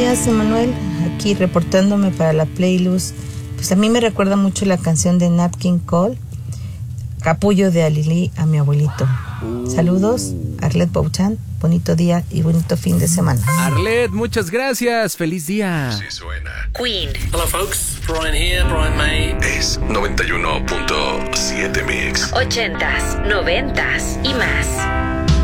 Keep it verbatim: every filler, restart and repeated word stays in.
días, Emanuel. Aquí reportándome para la playlist. Pues a mí me recuerda mucho la canción de Nat King Cole, Capullo de Alilí a mi abuelito. Saludos, Arlette Bouchan. Bonito día y bonito fin de semana. Arlette, muchas gracias. Feliz día. Sí suena. Queen. Hello folks, Brian here, Brian May. Es noventa y uno punto siete Mix. Ochentas, noventas y más.